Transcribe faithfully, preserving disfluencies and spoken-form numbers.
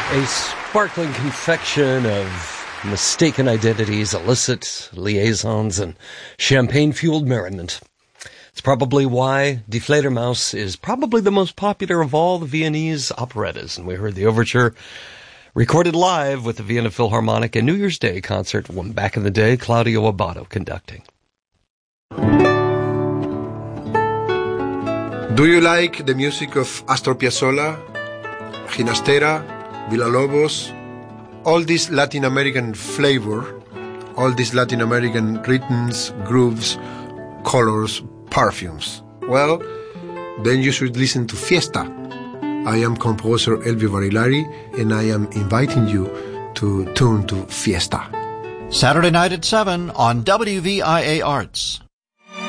A sparkling confection of mistaken identities, illicit liaisons, and champagne-fueled merriment. It's probably why Die Fledermaus is probably the most popular of all the Viennese operettas, and we heard the overture recorded live with the Vienna Philharmonic and New Year's Day concert when back in the day, Claudio Abbado conducting. Do you like the music of Astor Piazzolla, Ginastera, Villalobos, all this Latin American flavor, all these Latin American rhythms, grooves, colors, perfumes? Well, then you should listen to Fiesta. I am composer Elvio Barilari, and I am inviting you to tune to Fiesta. Saturday night at seven on W V I A Arts.